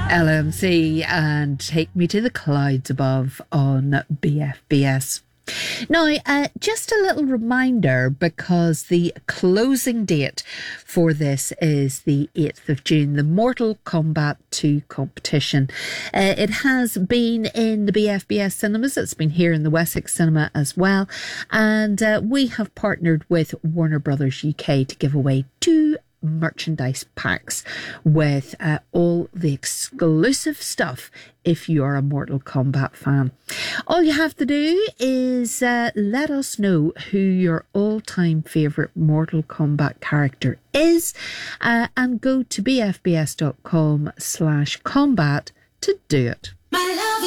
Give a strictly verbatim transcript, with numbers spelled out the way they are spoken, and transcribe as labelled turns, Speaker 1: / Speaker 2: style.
Speaker 1: L M C and Take Me to the Clouds Above on B F B S. Now, uh, just a little reminder, because the closing date for this is the eighth of June, the Mortal Kombat two competition. Uh, it has been in the B F B S cinemas. It's been here in the Wessex cinema as well. And uh, we have partnered with Warner Brothers U K to give away two merchandise packs with uh, all the exclusive stuff if you are a Mortal Kombat fan. All you have to do is uh, let us know who your all-time favourite Mortal Kombat character is uh, and go to bfbs.com slash combat to do it.